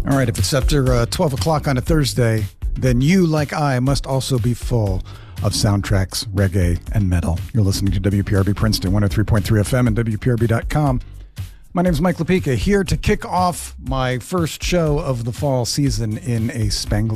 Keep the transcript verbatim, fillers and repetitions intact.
All right, if it's after uh, twelve o'clock on a Thursday, then you, like I, must also be full of soundtracks, reggae, and metal. You're listening to W P R B Princeton, one oh three point three F M and W P R B dot com. My name is Mike Lapika, here to kick off my first show of the fall season in a Spanglish